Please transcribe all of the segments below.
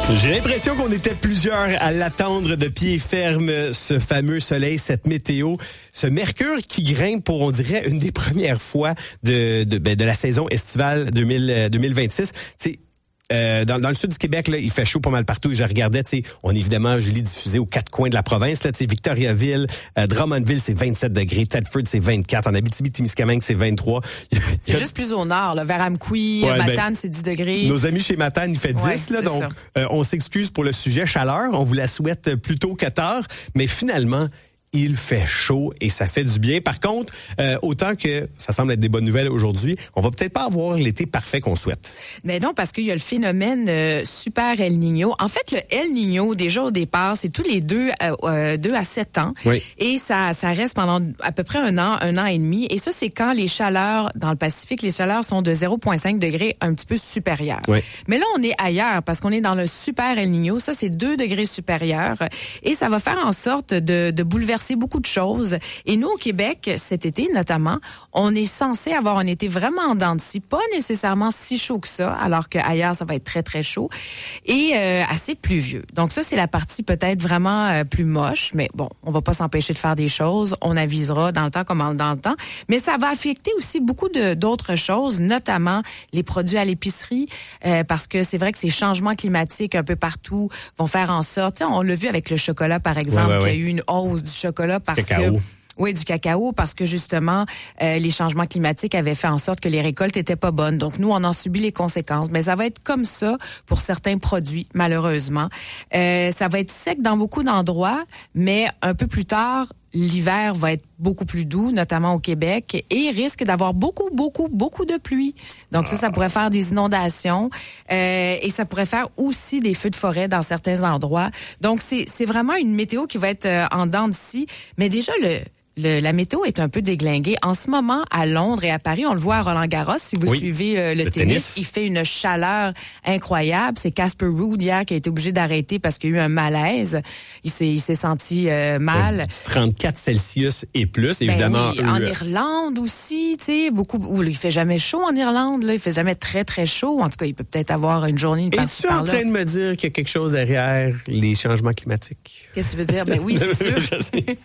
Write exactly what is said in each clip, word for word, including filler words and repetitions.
J'ai l'impression qu'on était plusieurs à l'attendre de pied ferme, ce fameux soleil, cette météo, ce mercure qui grimpe pour, on dirait, une des premières fois de de, ben, de la saison estivale deux mille vingt-six. T'sais, Euh, dans, dans le sud du Québec, là, il fait chaud pas mal partout. Je regardais, tu sais, on est évidemment, Julie, diffusé aux quatre coins de la province. Là, tu sais, Victoriaville, euh, Drummondville, c'est vingt-sept degrés. Thetford, c'est vingt-quatre. En Abitibi-Témiscamingue, c'est vingt-trois. C'est a... juste plus au nord, là. Vers Amqui, ouais, Matane, ben, c'est dix degrés. Nos amis chez Matane, il fait dix, ouais, là. Donc, euh, on s'excuse pour le sujet chaleur. On vous la souhaite plus tôt que tard. Mais finalement, il fait chaud et ça fait du bien. Par contre, euh, autant que ça semble être des bonnes nouvelles aujourd'hui, on va peut-être pas avoir l'été parfait qu'on souhaite. Mais non, parce qu'il y a le phénomène euh, super El Niño. En fait, le El Niño, déjà au départ, c'est tous les deux, euh, deux à sept ans. Oui. Et ça, ça reste pendant à peu près un an, un an et demi. Et ça, c'est quand les chaleurs dans le Pacifique, les chaleurs sont de zéro virgule cinq degrés un petit peu supérieures. Oui. Mais là, on est ailleurs parce qu'on est dans le super El Niño. Ça, c'est deux degrés supérieurs. Et ça va faire en sorte de, de bouleverser beaucoup de choses. Et nous, au Québec, cet été notamment, on est censé avoir un été vraiment en dents de scie, pas nécessairement si chaud que ça, alors qu'ailleurs, ça va être très, très chaud, et euh, assez pluvieux. Donc ça, c'est la partie peut-être vraiment euh, plus moche, mais bon, on va pas s'empêcher de faire des choses, on avisera dans le temps comme dans le temps, mais ça va affecter aussi beaucoup de, d'autres choses, notamment les produits à l'épicerie, euh, parce que c'est vrai que ces changements climatiques un peu partout vont faire en sorte, on l'a vu avec le chocolat, par exemple, ouais, ouais, ouais. qu'il y a eu une hausse du chocolat parce cacao. que oui, du cacao, parce que justement, euh, les changements climatiques avaient fait en sorte que les récoltes étaient pas bonnes. Donc, nous, on en subit les conséquences. Mais ça va être comme ça pour certains produits, malheureusement. Euh, ça va être sec dans beaucoup d'endroits, mais un peu plus tard, l'hiver va être beaucoup plus doux, notamment au Québec, et risque d'avoir beaucoup, beaucoup, beaucoup de pluie. Donc ça, ça pourrait faire des inondations euh, et ça pourrait faire aussi des feux de forêt dans certains endroits. Donc, c'est, c'est vraiment une météo qui va être euh, en dents de scie. Mais déjà, le... Le, la météo est un peu déglinguée. En ce moment, à Londres et à Paris, on le voit à Roland-Garros, si vous oui, suivez euh, le, le tennis, tennis, il fait une chaleur incroyable. C'est Casper Ruud hier qui a été obligé d'arrêter parce qu'il y a eu un malaise. Il s'est, il s'est senti euh, mal. trente-quatre Celsius et plus, évidemment. Ben oui, en Irlande aussi, tu sais, beaucoup. Où il fait jamais chaud en Irlande, là, il fait jamais très très chaud. En tout cas, il peut peut-être avoir une journée une par-ci par-là. Es-tu en train de me dire qu'il y a quelque chose derrière les changements climatiques? Qu'est-ce que tu veux dire? Ben oui, c'est sûr.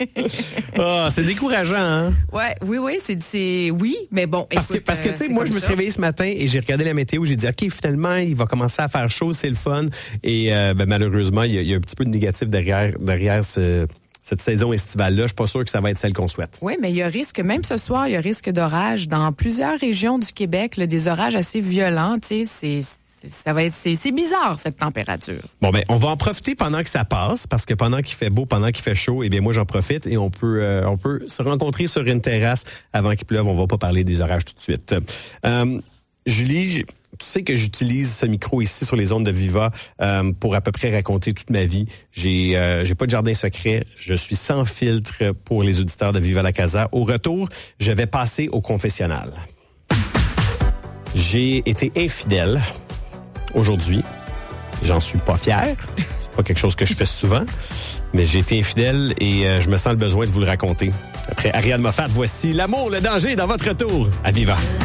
oh, c'est décourageant, hein? Ouais, oui, oui, c'est, c'est, oui, mais bon. Parce écoute, que, parce que, tu sais, moi, je me suis réveillé ce matin et j'ai regardé la météo, j'ai dit, OK, finalement, il va commencer à faire chaud, c'est le fun. Et, euh, ben, malheureusement, il y, a, il y a un petit peu de négatif derrière, derrière ce, cette saison estivale-là. Je suis pas sûr que ça va être celle qu'on souhaite. Oui, mais il y a risque, même ce soir, il y a risque d'orage dans plusieurs régions du Québec, là, des orages assez violents, tu sais, c'est, Ça va être, c'est, c'est bizarre, cette température. Bon, ben, on va en profiter pendant que ça passe, parce que pendant qu'il fait beau, pendant qu'il fait chaud, eh bien, moi, j'en profite et on peut, euh, on peut se rencontrer sur une terrasse avant qu'il pleuve. On va pas parler des orages tout de suite. Euh, Julie, tu sais que j'utilise ce micro ici sur les ondes de Viva euh, pour à peu près raconter toute ma vie. J'ai, euh, j'ai pas de jardin secret. Je suis sans filtre pour les auditeurs de Viva la Casa. Au retour, je vais passer au confessionnal. J'ai été infidèle. Aujourd'hui, j'en suis pas fier. C'est pas quelque chose que je fais souvent, mais j'ai été infidèle et euh, je me sens le besoin de vous le raconter. Après Ariane Moffat, voici L'amour, le danger dans votre retour à Viva.